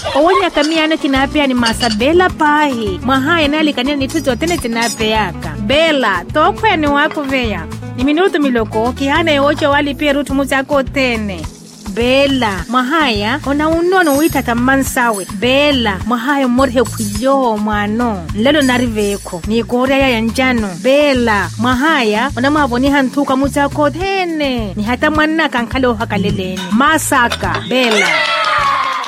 Owonya kamiano kinapea ni masabela pahi. Mahaya nali kanina nituzo tene tinapeyaka. Bela, tokwe ni wako veya. Ni minuto miloko, kihana yocho wali pia rutu muzako tene. Bela, mahaya, ona unono wita tamansawe. Bela, mahaya morhe kuyo mwano. Lelo nariveko, ni korea ya njano. Bela, mahaya, ona maboni hantuka muzako tene. Ni hata mwana kankalo hakaleleni. Masaka, Bela.